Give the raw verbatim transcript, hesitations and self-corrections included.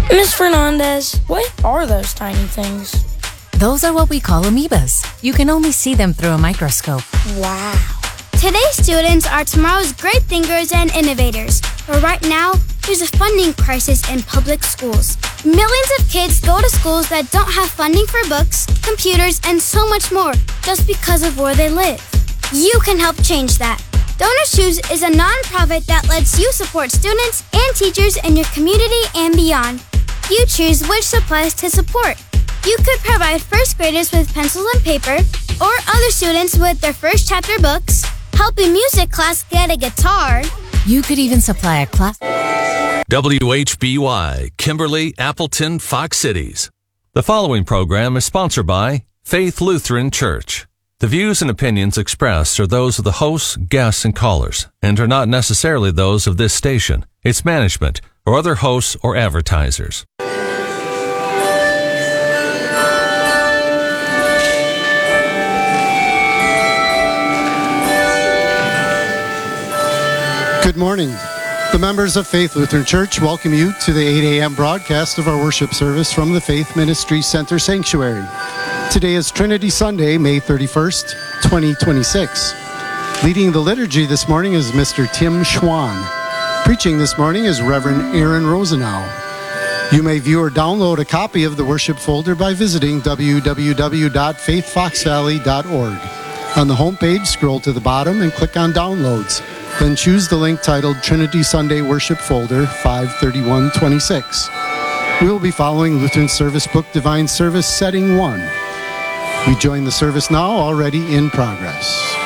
Miss Fernandez, what are those tiny things? Those are what we call amoebas. You can only see them through a microscope. Wow. Today's students are tomorrow's great thinkers and innovators. But right now, there's a funding crisis in public schools. Millions of kids go to schools that don't have funding for books, computers, and so much more just because of where they live. You can help change that. Donor Shoes is a nonprofit that lets you support students and teachers in your community and beyond. You choose which supplies to support. You could provide first graders with pencils and paper, or other students with their first chapter books, help a music class get a guitar. You could even supply a class. W H B Y, Kimberly, Appleton, Fox Cities. The following program is sponsored by Faith Lutheran Church. The views and opinions expressed are those of the hosts, guests, and callers, and are not necessarily those of this station, its management, or other hosts or advertisers. Good morning. The members of Faith Lutheran Church welcome you to the eight a.m. broadcast of our worship service from the Faith Ministry Center Sanctuary. Today is Trinity Sunday, May thirty-first, twenty twenty-six. Leading the liturgy this morning is Mister Tim Schwan. Preaching this morning is Reverend Aaron Rosenau. You may view or download a copy of the worship folder by visiting w w w dot faith fox valley dot org. On the homepage, scroll to the bottom and click on Downloads. Then choose the link titled Trinity Sunday Worship Folder five thirty-one twenty-six. We will be following Lutheran Service Book Divine Service Setting one. We join the service now, already in progress.